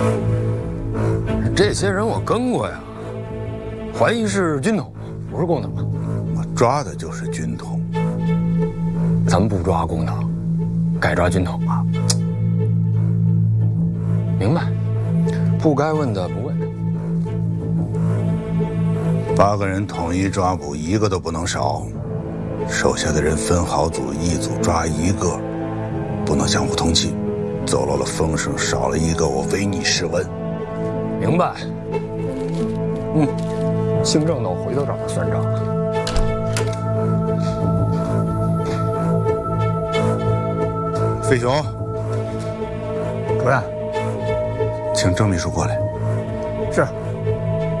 这些人我跟过呀，怀疑是军统，不是共党。 我抓的就是军统。 咱们不抓共党，该抓军统啊。明白，不该问的不问。 8个人统一抓捕，1个都不能少。手下的人分好组，一组抓1个，不能相互通缉。走漏了风声，少了1个，我唯你是问。 明白。姓郑的我回头找他算账。 飞雄， 主任， 请郑秘书过来。 是。